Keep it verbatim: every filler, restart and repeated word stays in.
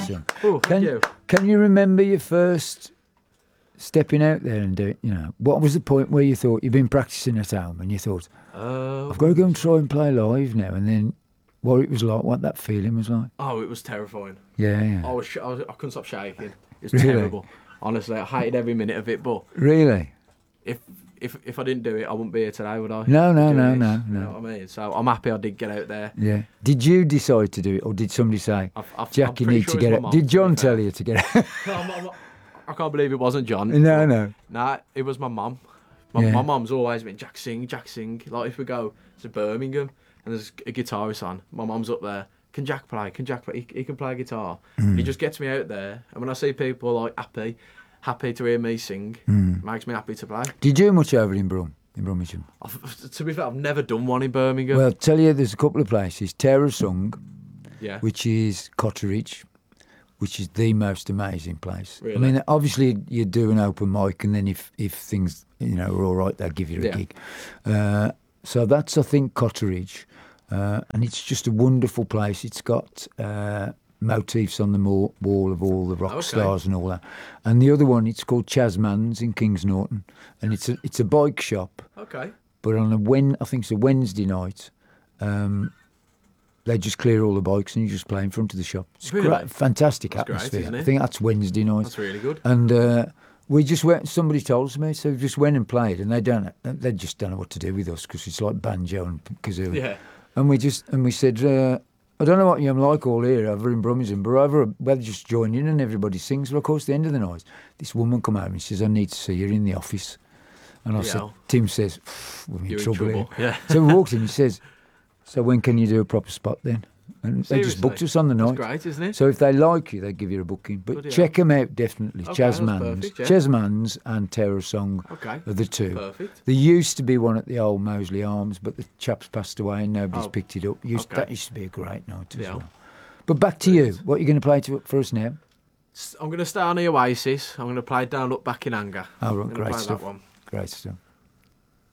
song. Oh, Can thank you. Can you remember your first stepping out there and doing? You know, what was the point where you thought you've been practicing at home and you thought, Uh, I've got to go and try and play live now, and then what it was like, what that feeling was like? oh, it was terrifying. Yeah, yeah. I was, sh- I was, I couldn't stop shaking. It was Really? terrible. Honestly, I hated every minute of it. But Really? if if if I didn't do it, I wouldn't be here today, would I? No, no, Doing no, this, no, You no. know what I mean? So I'm happy I did get out there. Yeah. Did you decide to do it, or did somebody say, I've, I've, Jack, I'm you pretty need sure to it's get my out? mum, Did to be John fair. tell you to get out? I'm- I'm- I can't believe it wasn't John. No, no. Nah, it was my mum. My, Yeah. my mum's always been Jack sing, Jack sing. Like if we go to Birmingham and there's a guitarist on, my mum's up there. Can Jack play? Can Jack play? He, he can play guitar. Mm. He just gets me out there. And when I see people like happy, happy to hear me sing, Mm. makes me happy to play. Did you do much over in Brum, in Brummagem? I've, to be fair, I've never done one in Birmingham. Well, tell you, there's a couple of places. Terror Sung, yeah. which is Cotteridge, which is the most amazing place. Really? I mean, obviously you do an open mic, and then if if things you know are all right, they'll give you a Yeah. gig. Uh, so that's I think Cotteridge, uh, and it's just a wonderful place. It's got uh, motifs on the mo- wall of all the rock Okay. stars and all that. And the other one, it's called Chasman's in Kings Norton, and it's a it's a bike shop. Okay. But on a when I think it's a Wednesday night, um, they just clear all the bikes and you just play in front of the shop. It's Really? great, fantastic That's great, atmosphere. isn't it? I think that's Wednesday night. That's really good. And uh, we just went. Somebody told me, so we just went and played, and they don't. They just don't know what to do with us because it's like banjo and kazoo. Yeah. And we just and we said, uh, I don't know what I'm like all here over in Brummagem, but over we'll just join in and everybody sings. Well, of course, at the end of the night, this woman come over and says, "I need to see you in the office." And I Yeah. said, Tim says, "We're in You're in trouble, trouble, here." yeah. So we walked in. He says, "So when can you do a proper spot then?" And they just Seriously? booked us on the That's night. great, isn't it? So if they like you, they give you a booking. But Bloody check them out definitely. Okay, that's Chasman's, perfect, yeah. Chasman's and Terror Song Okay. are the two. Perfect. There used to be one at the old Moseley Arms, but the chap's passed away and nobody's Oh, picked it up. Used, okay. That used to be a great night as Yeah. well. But back to you. What are you going to play to, for us now? I'm going to stay on the Oasis. I'm going to play Down Look Back in Anger. Oh, I'm right, gonna great play stuff. That one. Great stuff.